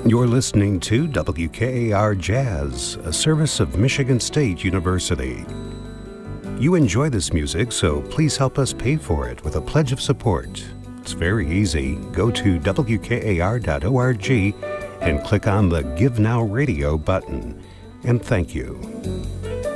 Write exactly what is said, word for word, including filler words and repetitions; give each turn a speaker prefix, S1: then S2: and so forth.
S1: You're listening to W K A R Jazz, a service of Michigan State University. You enjoy this music, so please help us pay for it with a pledge of support. It's very easy. Go to W K A R dot org and click on the Give Now Radio button. And thank you.